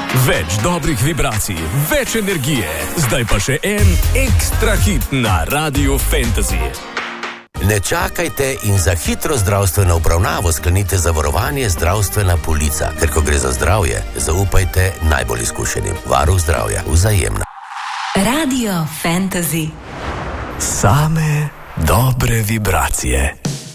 Več dobrih vibracij, več energije. Zdaj pa še en ekstra hit na Radio Fantasy. Ne čakajte in za hitro zdravstveno obravnavo sklenite zavarovanje Zdravstvena polica. Ker ko gre za zdravje, zaupajte najbolj izkušenim. Varuh zdravja, Vzajemna. Radio Fantasy. Same dobre vibracije.